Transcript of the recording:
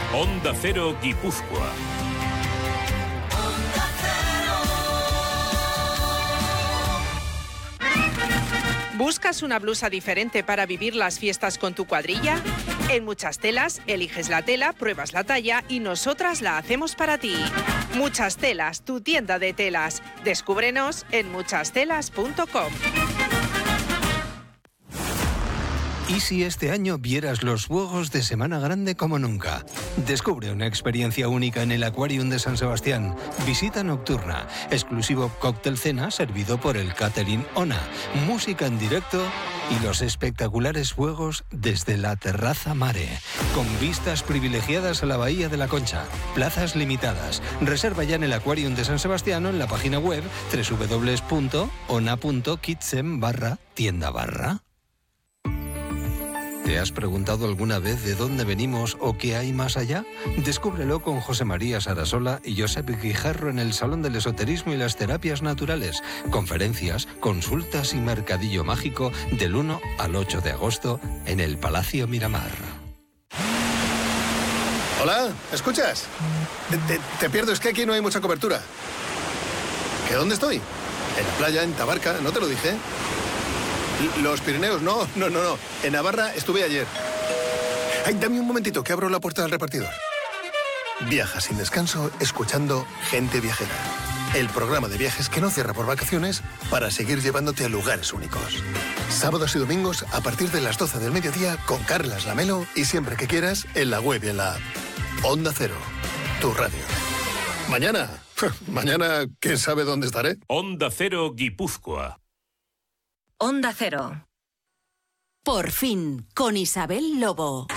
Onda Cero Guipúzcoa. ¿Buscas una blusa diferente para vivir las fiestas con tu cuadrilla? En Muchas Telas, eliges la tela, pruebas la talla y nosotras la hacemos para ti. Muchas Telas, tu tienda de telas. Descúbrenos en muchastelas.com. ¿Y si este año vieras los fuegos de Semana Grande como nunca? Descubre una experiencia única en el Aquarium de San Sebastián. Visita nocturna, exclusivo cóctel cena servido por el Catering Ona, música en directo y los espectaculares fuegos desde la terraza Mare, con vistas privilegiadas a la Bahía de la Concha. Plazas limitadas. Reserva ya en el Aquarium de San Sebastián o en la página web www.ona.kitchen/tienda/. ¿Te has preguntado alguna vez de dónde venimos o qué hay más allá? Descúbrelo con José María Sarasola y Josep Guijarro en el Salón del Esoterismo y las Terapias Naturales. Conferencias, consultas y mercadillo mágico del 1 al 8 de agosto en el Palacio Miramar. Hola, ¿escuchas? Te pierdo, es que aquí no hay mucha cobertura. ¿Que dónde estoy? En la playa, en Tabarca, ¿no te lo dije? Los Pirineos, no. En Navarra estuve ayer. Ay, dame un momentito que abro la puerta del repartidor. Viaja sin descanso escuchando Gente Viajera. El programa de viajes que no cierra por vacaciones para seguir llevándote a lugares únicos. Sábados y domingos a partir de las 12 del mediodía con Carlas Lamelo y siempre que quieras en la web y en la app. Onda Cero, tu radio. Mañana, quién sabe dónde estaré. Onda Cero Guipúzcoa. Onda Cero. Por fin, con Isabel Lobo.